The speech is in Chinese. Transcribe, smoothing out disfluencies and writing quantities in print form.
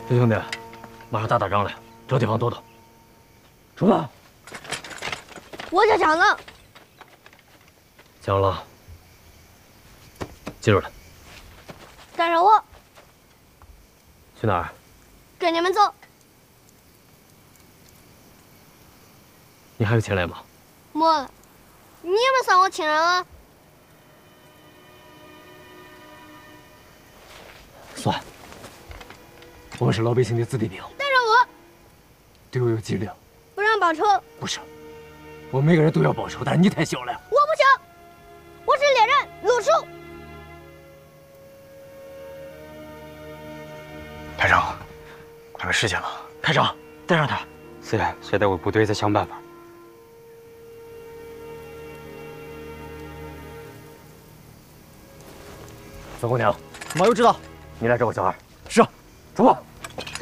小兄弟，马上打仗了，找地方躲躲。出发！ 我叫蒋浪。 蒋浪，记住了。 跟上我， 去哪儿？ 跟你们走。 你还有钱来吗？ 没了，你们算我亲人了。 算。我们是老百姓的子弟兵。 带上我。 对我有纪律。 不让报仇。 不是，我们每个人都要报仇，但是你太小了。 我不小，我是猎人陆叔。 排长，快没时间了。 排长，带上他。 是呀，现在为部队在想办法。 小姑娘， 马油知道。 你来照顾小孩。 是。 出发。